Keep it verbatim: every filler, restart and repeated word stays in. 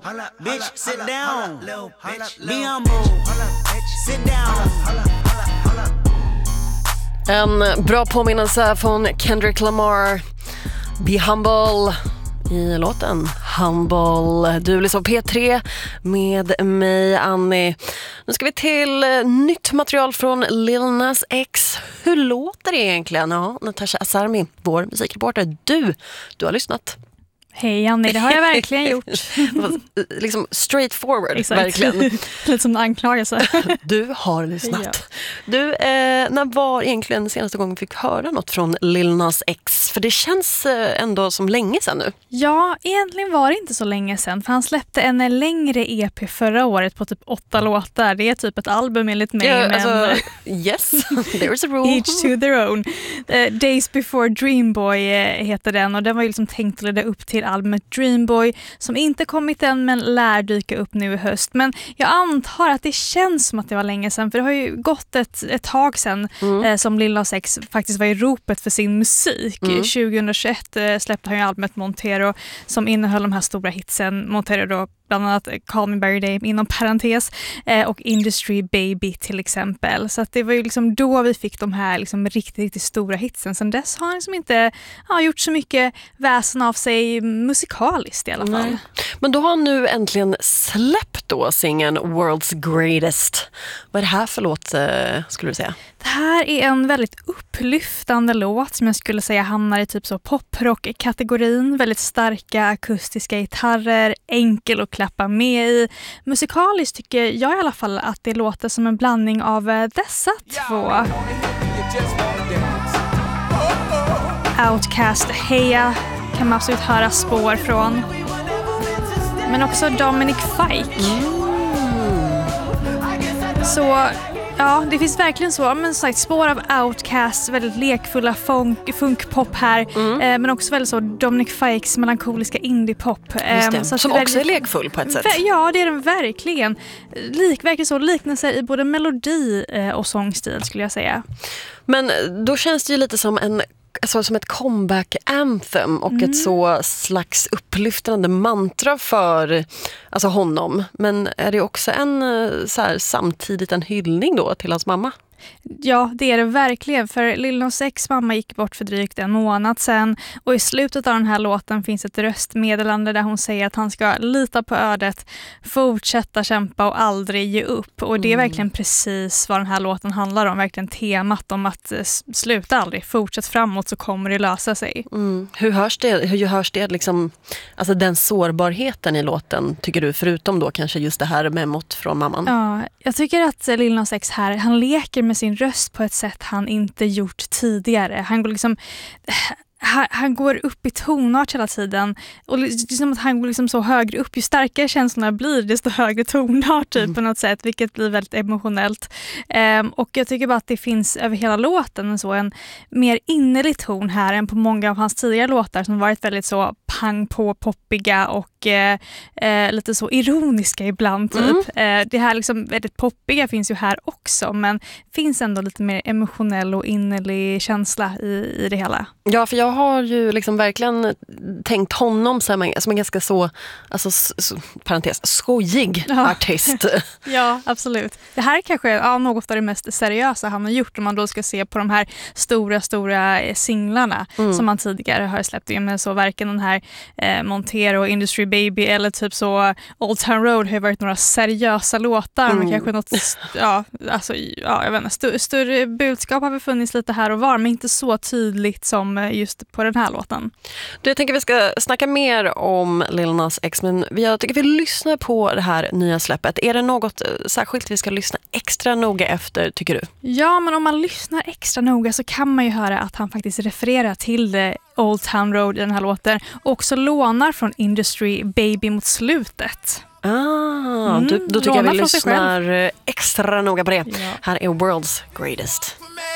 Bitch, sit down. Be humble. Sit down. En bra påminnelse från Kendrick Lamar. Be humble i låten Humble. Du lyssnar på P tre med mig, Annie. Nu ska vi till nytt material från Lil Nas X. Hur låter det egentligen? Ja, Natasha Asarmi, vår musikreporter. Du, du har lyssnat. Hej Annie, det har jag verkligen gjort. Liksom straight forward, Exakt. verkligen. Lite som en anklagelse. Du har lyssnat. Ja. Du, eh, när var egentligen senaste gången vi fick höra något från Lil Nas X? För det känns eh, ändå som länge sedan nu. Ja, egentligen var det inte så länge sedan. För han släppte en längre E P förra året på typ åtta låtar. Det är typ ett album enligt mig. Ja, men... alltså, yes, there's a rule. Each to their own. Uh, Days Before Dreamboy uh, heter den. Och den var ju liksom tänkt att leda upp till albumet Dreamboy som inte kommit än men lär dyka upp nu i höst. Men jag antar att det känns som att det var länge sedan, för det har ju gått ett, ett tag sedan mm. eh, som Lil Nas X faktiskt var i ropet för sin musik. Mm. tjugohundratjugoett eh, släppte han ju albumet Montero som innehöll de här stora hitsen. Montero då bland annat Call Me By Your Name inom parentes eh, och Industry Baby till exempel. Så att det var ju liksom då vi fick de här liksom riktigt, riktigt stora hitsen. Sen dess har han liksom inte ja, gjort så mycket väsen av sig musikaliskt i alla fall. Nej. Men då har han nu äntligen släppt då singeln World's Greatest. Vad är det här för låt, skulle du säga? Det här är en väldigt upplyftande låt som jag skulle säga hamnar i typ så poprock-kategorin. Väldigt starka akustiska gitarrer, enkel att klappa med i. Musikaliskt tycker jag i alla fall att det låter som en blandning av dessa två. Outkast, Heja kan man absolut höra spår från. Men också Dominic Fike. Mm. Så... Ja, det finns verkligen så, men sagt, spår av Outkast, väldigt lekfulla funk, funkpop här, mm. eh, men också väldigt så Dominic Fikes melankoliska indiepop. Eh, så som också är lekfull på ett sätt. Ja, det är den verkligen. Lik, verkligen så liknelser i både melodi eh, och sångstil skulle jag säga. Men då känns det ju lite som en alltså som ett comeback anthem och mm. ett så slags upplyftande mantra för alltså honom. Men är det också en så här, samtidigt en hyllning då till hans mamma? Ja, det är det verkligen, för Lil Nas X mamma gick bort för drygt en månad sedan och i slutet av den här låten finns ett röstmeddelande där hon säger att han ska lita på ödet, fortsätta kämpa och aldrig ge upp. Och det är mm. verkligen precis vad den här låten handlar om, verkligen temat om att sluta aldrig, fortsätt framåt så kommer det lösa sig. Mm. Hur hörs det, hur hörs det liksom, alltså den sårbarheten i låten tycker du, förutom då kanske just det här memot från mamman? Ja, jag tycker att Lil Nas X här, han leker med sin röst på ett sätt han inte gjort tidigare. Han går liksom han, han går upp i tonart hela tiden och liksom att han går liksom så högre upp, ju starkare känslorna blir desto högre tonart typ mm. på något sätt, vilket blir väldigt emotionellt. Um, och jag tycker bara att det finns över hela låten så en mer innerlig ton här än på många av hans tidigare låtar som varit väldigt så pang på poppiga och eh, eh, lite så ironiska ibland typ. Mm. Eh, det här liksom väldigt poppiga finns ju här också, men finns ändå lite mer emotionell och innerlig känsla i, i det hela. Ja, för jag har ju liksom verkligen tänkt honom som en, som en ganska så, alltså så, parentes, skojig ja. artist. Ja, absolut. Det här är kanske ja, något av det mest seriösa han har gjort om man då ska se på de här stora, stora singlarna mm. som han tidigare har släppt. Men så varken den här eh, Montero, Industry Baby eller typ så Old Town Road har varit några seriösa låtar. Mm. Men kanske något, ja, alltså, ja, jag vet inte, st- större budskap har funnits lite här och var, men inte så tydligt som just på den här låten. Du, jag tänker vi ska snacka mer om Lil Nas X, men jag tycker vi lyssnar på det här nya släppet. Är det något särskilt vi ska lyssna extra noga efter, tycker du? Ja, men om man lyssnar extra noga så kan man ju höra att han faktiskt refererar till Old Town Road i den här låten och också lånar från Industry Baby mot slutet. Ah, mm, då, då tycker jag vi lyssnar extra noga på det. Ja. Här är World's Greatest.